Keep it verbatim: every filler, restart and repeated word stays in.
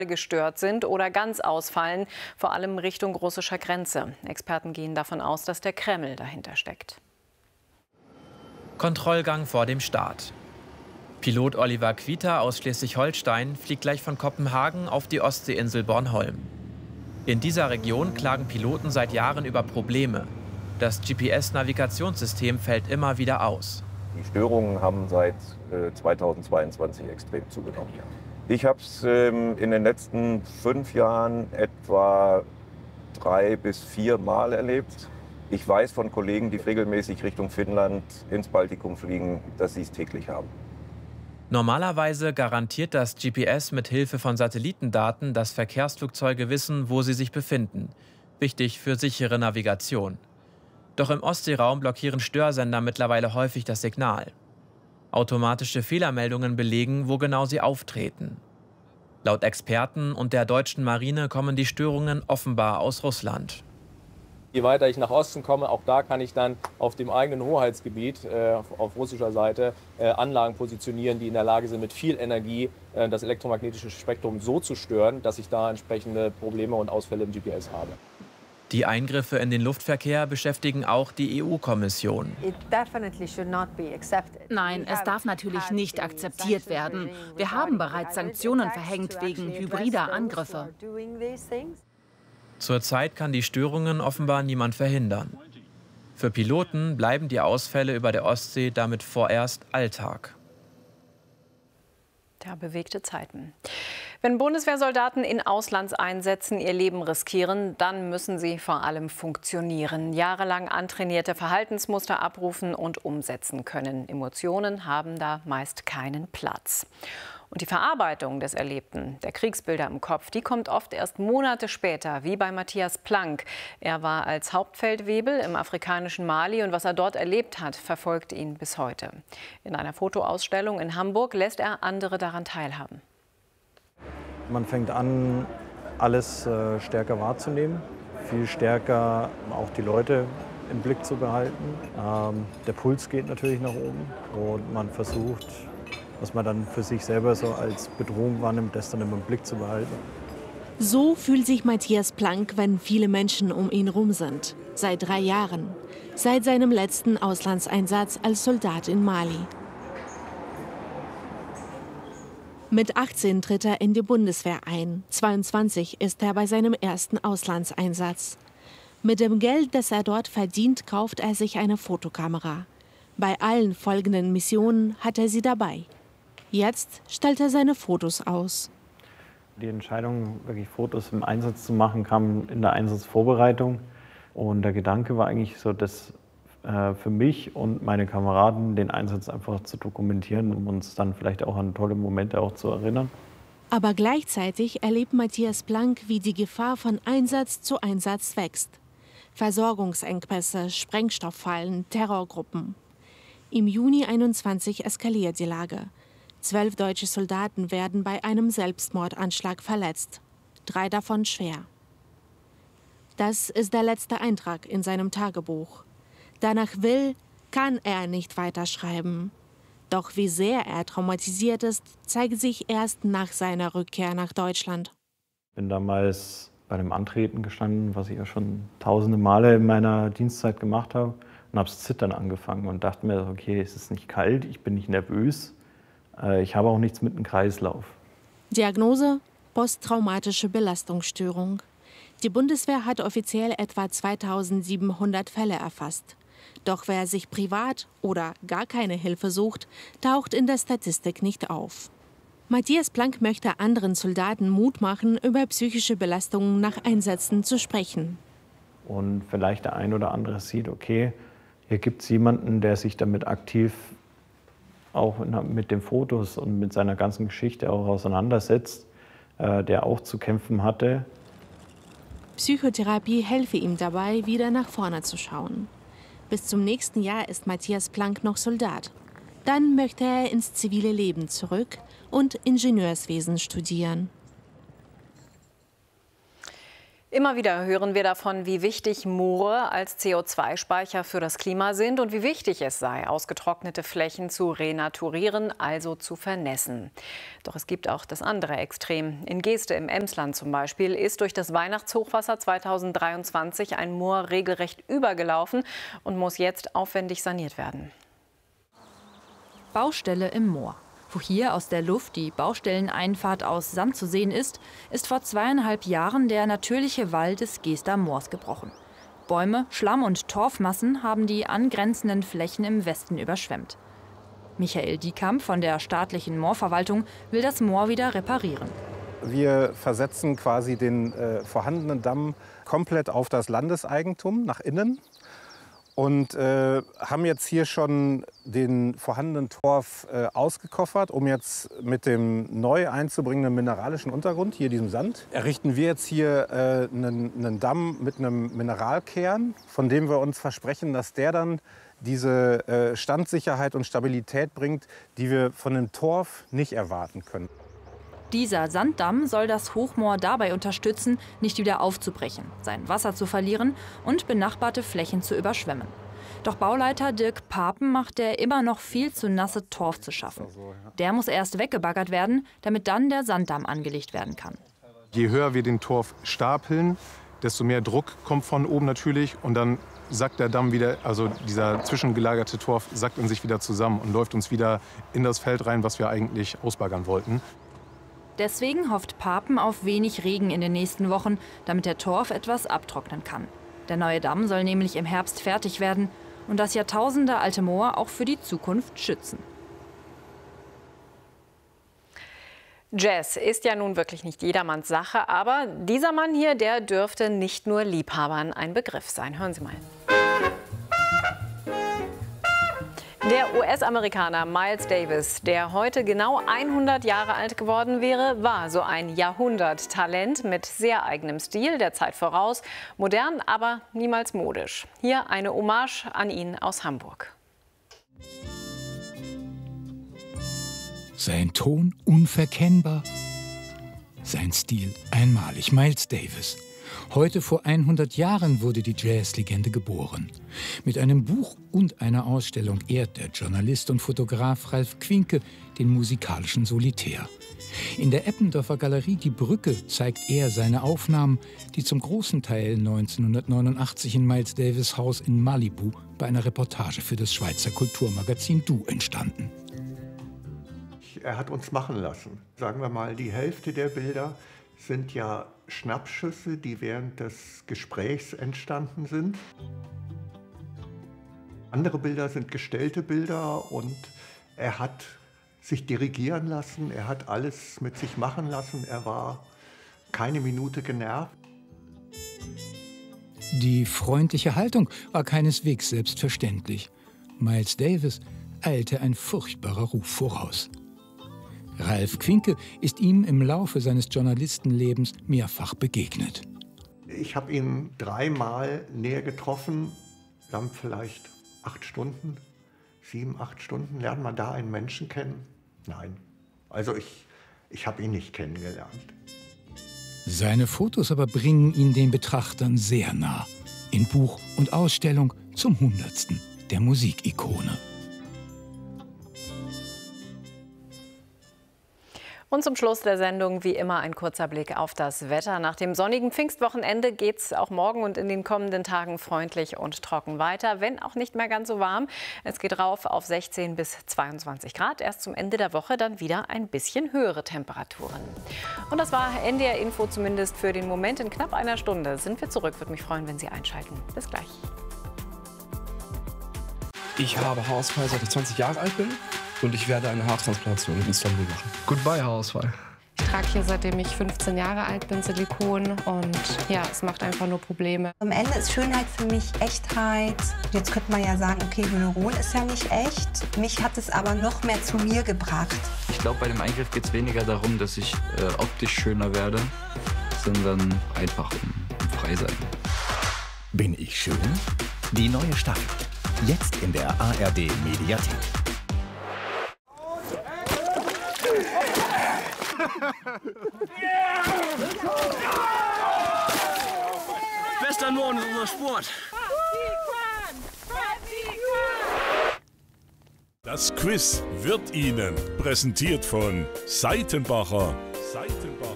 gestört sind oder ganz ausfallen, vor allem Richtung russischer Grenze. Experten gehen davon aus, dass der Kreml dahinter steckt. Kontrollgang vor dem Start. Pilot Oliver Quita aus Schleswig-Holstein fliegt gleich von Kopenhagen auf die Ostseeinsel Bornholm. In dieser Region klagen Piloten seit Jahren über Probleme. Das G P S-Navigationssystem fällt immer wieder aus. Die Störungen haben seit äh, zweitausendzweiundzwanzig extrem zugenommen. Ich habe es ähm, in den letzten fünf Jahren etwa drei bis vier Mal erlebt. Ich weiß von Kollegen, die regelmäßig Richtung Finnland ins Baltikum fliegen, dass sie es täglich haben. Normalerweise garantiert das G P S mit Hilfe von Satellitendaten, dass Verkehrsflugzeuge wissen, wo sie sich befinden. Wichtig für sichere Navigation. Doch im Ostseeraum blockieren Störsender mittlerweile häufig das Signal. Automatische Fehlermeldungen belegen, wo genau sie auftreten. Laut Experten und der deutschen Marine kommen die Störungen offenbar aus Russland. Je weiter ich nach Osten komme, auch da kann ich dann auf dem eigenen Hoheitsgebiet äh, auf, auf russischer Seite äh, Anlagen positionieren, die in der Lage sind, mit viel Energie äh, das elektromagnetische Spektrum so zu stören, dass ich da entsprechende Probleme und Ausfälle im G P S habe. Die Eingriffe in den Luftverkehr beschäftigen auch die E U-Kommission. Nein, es darf natürlich nicht akzeptiert werden. Wir haben bereits Sanktionen verhängt wegen hybrider Angriffe. Zurzeit kann die Störungen offenbar niemand verhindern. Für Piloten bleiben die Ausfälle über der Ostsee damit vorerst Alltag. Ja, bewegte Zeiten. Wenn Bundeswehrsoldaten in Auslandseinsätzen ihr Leben riskieren, dann müssen sie vor allem funktionieren, jahrelang antrainierte Verhaltensmuster abrufen und umsetzen können. Emotionen haben da meist keinen Platz. Und die Verarbeitung des Erlebten, der Kriegsbilder im Kopf, die kommt oft erst Monate später, wie bei Matthias Planck. Er war als Hauptfeldwebel im afrikanischen Mali und was er dort erlebt hat, verfolgt ihn bis heute. In einer Fotoausstellung in Hamburg lässt er andere daran teilhaben. Man fängt an, alles äh, stärker wahrzunehmen, viel stärker auch die Leute im Blick zu behalten. Ähm, der Puls geht natürlich nach oben und man versucht, was man dann für sich selber so als Bedrohung wahrnimmt, das dann immer im Blick zu behalten. So fühlt sich Matthias Planck, wenn viele Menschen um ihn rum sind. Seit drei Jahren. Seit seinem letzten Auslandseinsatz als Soldat in Mali. Mit achtzehn tritt er in die Bundeswehr ein. zweiundzwanzig ist er bei seinem ersten Auslandseinsatz. Mit dem Geld, das er dort verdient, kauft er sich eine Fotokamera. Bei allen folgenden Missionen hat er sie dabei. Jetzt stellt er seine Fotos aus. Die Entscheidung, wirklich Fotos im Einsatz zu machen, kam in der Einsatzvorbereitung. Und der Gedanke war eigentlich so, dass äh, für mich und meine Kameraden den Einsatz einfach zu dokumentieren, um uns dann vielleicht auch an tolle Momente auch zu erinnern. Aber gleichzeitig erlebt Matthias Planck, wie die Gefahr von Einsatz zu Einsatz wächst. Versorgungsengpässe, Sprengstofffallen, Terrorgruppen. Im Juni einundzwanzig eskaliert die Lage. Zwölf deutsche Soldaten werden bei einem Selbstmordanschlag verletzt. Drei davon schwer. Das ist der letzte Eintrag in seinem Tagebuch. Danach will, kann er nicht weiterschreiben. Doch wie sehr er traumatisiert ist, zeigt sich erst nach seiner Rückkehr nach Deutschland. Ich bin damals bei dem Antreten gestanden, was ich ja schon tausende Male in meiner Dienstzeit gemacht habe. Und habe das Zittern angefangen und dachte mir, okay, es ist nicht kalt, ich bin nicht nervös, ich habe auch nichts mit dem Kreislauf. Diagnose: posttraumatische Belastungsstörung. Die Bundeswehr hat offiziell etwa zweitausendsiebenhundert Fälle erfasst. Doch wer sich privat oder gar keine Hilfe sucht, taucht in der Statistik nicht auf. Matthias Planck möchte anderen Soldaten Mut machen, über psychische Belastungen nach Einsätzen zu sprechen. Und vielleicht der ein oder andere sieht, okay, hier gibt es jemanden, der sich damit aktiv auch mit den Fotos und mit seiner ganzen Geschichte auch auseinandersetzt, äh, der auch zu kämpfen hatte. Psychotherapie helfe ihm dabei, wieder nach vorne zu schauen. Bis zum nächsten Jahr ist Matthias Planck noch Soldat. Dann möchte er ins zivile Leben zurück und Ingenieurswesen studieren. Immer wieder hören wir davon, wie wichtig Moore als C O zwei Speicher für das Klima sind und wie wichtig es sei, ausgetrocknete Flächen zu renaturieren, also zu vernässen. Doch es gibt auch das andere Extrem. In Geeste im Emsland zum Beispiel ist durch das Weihnachtshochwasser zweitausenddreiundzwanzig ein Moor regelrecht übergelaufen und muss jetzt aufwendig saniert werden. Baustelle im Moor. Wo hier aus der Luft die Baustelleneinfahrt aus Sand zu sehen ist, ist vor zweieinhalb Jahren der natürliche Wald des Geester Moors gebrochen. Bäume, Schlamm und Torfmassen haben die angrenzenden Flächen im Westen überschwemmt. Michael Diekamp von der staatlichen Moorverwaltung will das Moor wieder reparieren. Wir versetzen quasi den äh, vorhandenen Damm komplett auf das Landeseigentum nach innen. Und äh, haben jetzt hier schon den vorhandenen Torf äh, ausgekoffert, um jetzt mit dem neu einzubringenden mineralischen Untergrund, hier diesem Sand, errichten wir jetzt hier äh, einen, einen Damm mit einem Mineralkern, von dem wir uns versprechen, dass der dann diese äh, Standsicherheit und Stabilität bringt, die wir von dem Torf nicht erwarten können. Dieser Sanddamm soll das Hochmoor dabei unterstützen, nicht wieder aufzubrechen, sein Wasser zu verlieren und benachbarte Flächen zu überschwemmen. Doch Bauleiter Dirk Papen macht der immer noch viel zu nasse Torf zu schaffen. Der muss erst weggebaggert werden, damit dann der Sanddamm angelegt werden kann. Je höher wir den Torf stapeln, desto mehr Druck kommt von oben natürlich und dann sackt der Damm wieder, also dieser zwischengelagerte Torf sackt in sich wieder zusammen und läuft uns wieder in das Feld rein, was wir eigentlich ausbaggern wollten. Deswegen hofft Papen auf wenig Regen in den nächsten Wochen, damit der Torf etwas abtrocknen kann. Der neue Damm soll nämlich im Herbst fertig werden und das jahrtausendealte Moor auch für die Zukunft schützen. Jazz ist ja nun wirklich nicht jedermanns Sache, aber dieser Mann hier, der dürfte nicht nur Liebhabern ein Begriff sein. Hören Sie mal. Der U S-Amerikaner Miles Davis, der heute genau hundert Jahre alt geworden wäre, war so ein Jahrhunderttalent mit sehr eigenem Stil, der Zeit voraus, modern, aber niemals modisch. Hier eine Hommage an ihn aus Hamburg. Sein Ton unverkennbar, sein Stil einmalig. Miles Davis. Heute vor hundert Jahren wurde die Jazzlegende geboren. Mit einem Buch und einer Ausstellung ehrt der Journalist und Fotograf Ralf Kwinke den musikalischen Solitär. In der Eppendorfer Galerie Die Brücke zeigt er seine Aufnahmen, die zum großen Teil neunzehnhundertneunundachtzig in Miles Davis' Haus in Malibu bei einer Reportage für das Schweizer Kulturmagazin Du entstanden. Er hat uns machen lassen. Sagen wir mal, die Hälfte der Bilder sind ja Schnappschüsse, die während des Gesprächs entstanden sind. Andere Bilder sind gestellte Bilder und er hat sich dirigieren lassen, er hat alles mit sich machen lassen, er war keine Minute genervt. Die freundliche Haltung war keineswegs selbstverständlich. Miles Davis eilte ein furchtbarer Ruf voraus. Ralf Kwinke ist ihm im Laufe seines Journalistenlebens mehrfach begegnet. Ich habe ihn dreimal näher getroffen. Wir haben vielleicht acht Stunden, sieben, acht Stunden. Lernt man da einen Menschen kennen? Nein. Also ich, ich habe ihn nicht kennengelernt. Seine Fotos aber bringen ihn den Betrachtern sehr nah. In Buch und Ausstellung zum Hundertsten der Musikikone. Und zum Schluss der Sendung wie immer ein kurzer Blick auf das Wetter. Nach dem sonnigen Pfingstwochenende geht es auch morgen und in den kommenden Tagen freundlich und trocken weiter, wenn auch nicht mehr ganz so warm. Es geht rauf auf sechzehn bis zweiundzwanzig Grad. Erst zum Ende der Woche dann wieder ein bisschen höhere Temperaturen. Und das war N D R Info zumindest für den Moment. In knapp einer Stunde sind wir zurück. Würde mich freuen, wenn Sie einschalten. Bis gleich. Ich habe Haarausfall, seit ich zwanzig Jahre alt bin. Und ich werde eine Haartransplantation in Istanbul machen. Goodbye, Haarausfall. Ich trage hier, seitdem ich fünfzehn Jahre alt bin, Silikon. Und ja, es macht einfach nur Probleme. Am Ende ist Schönheit für mich Echtheit. Jetzt könnte man ja sagen, okay, Hyaluron ist ja nicht echt. Mich hat es aber noch mehr zu mir gebracht. Ich glaube, bei dem Eingriff geht es weniger darum, dass ich äh, optisch schöner werde, sondern einfach um, um frei sein. Bin ich schön? Die neue Staffel. Jetzt in der A R D Mediathek. Yeah! Sport ist unser Sport. Das Quiz wird Ihnen präsentiert von Seitenbacher. Seitenbacher.